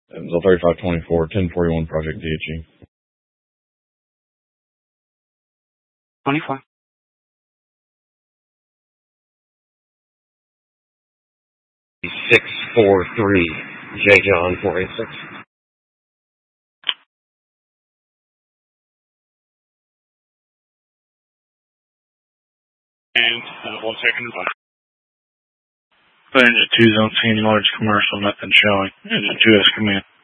Evansville 3524, 1041 Project DHE. 24. $643, J. John 486. And 1 second. Engine 2 zone scene, large commercial, nothing showing. Engine 2 has command.